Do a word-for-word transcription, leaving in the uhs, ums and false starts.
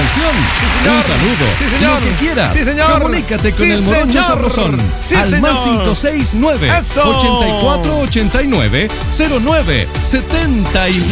canción, Sí, señor. un saludo, Sí, señor. lo que quieras. Sí, señor. Comunícate con Sí, el Morocho señor. Sabrosón Sí, al señor. más cinco seis nueve, Eso. ochenta y cuatro ochenta y nueve, cero nueve setenta y nueve.